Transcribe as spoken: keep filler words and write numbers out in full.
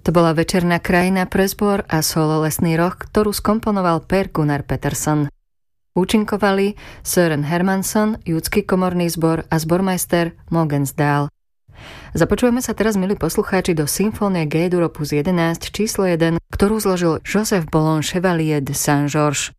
To bola Večerná krajina pre zbor a solo Lesný roh, ktorú skomponoval Per Gunnar Peterson. Účinkovali Søren Hermansson, Judský komorný zbor a zbormajster Mogens Dahl. Započujeme sa teraz, milí poslucháči, do symfónie G-dur opus jedenásť číslo jeden, ktorú zložil Joseph Boulon Chevalier de Saint-Georges.